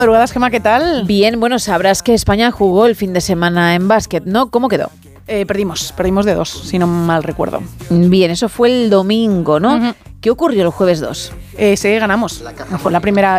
Madrugadas, Gemma, ¿qué tal? Bien, bueno, sabrás que España jugó el fin de semana en básquet, ¿no? ¿Cómo quedó? Perdimos de 2, si no mal recuerdo. Bien, eso fue el domingo, ¿no? Uh-huh. ¿Qué ocurrió el jueves 2? Sí, ganamos. Fue la primera